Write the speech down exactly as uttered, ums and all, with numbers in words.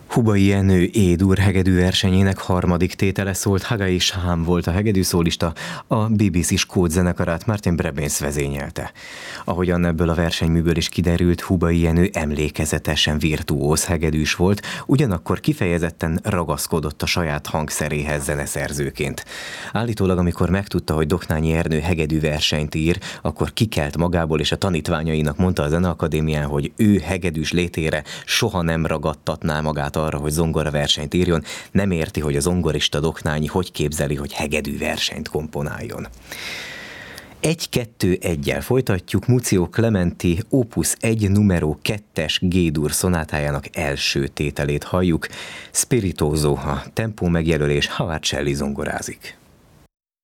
Hubai Jenő E-dur hegedű versenyének harmadik tétele szólt, Hagai Shaham volt a hegedűszólista, a bé bé cé Skót zenekarát Martin Brabins vezényelte. Ahogyan ebből a versenyműből is kiderült, Hubai Jenő emlékezetesen virtuóz hegedűs volt, ugyanakkor kifejezetten ragaszkodott a saját hangszeréhez zeneszerzőként. Állítólag, amikor megtudta, hogy Doknányi Ernő hegedű versenyt ír, akkor kikelt magából, és a tanítványainak mondta a Zeneakadémián, hogy ő hegedűs létére soha nem ragadtatná magát arra, hogy zongora versenyt írjon, nem érti, hogy a zongorista Doknányi hogy képzeli, hogy hegedű versenyt komponáljon. egy-kettő-egyel folytatjuk Muzio Clementi Opus egy numero kettes G-dur szonátájának első tételét halljuk. Spiritoso a tempó megjelölés, Howard Shelley zongorázik.